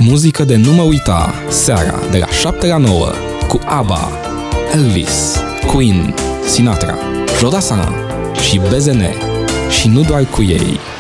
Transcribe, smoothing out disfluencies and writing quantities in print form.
Muzică de nu mă uita, seara de la 7 la 9, cu ABBA, Elvis, Queen, Sinatra, Jodassin și BZN, și nu doar cu ei.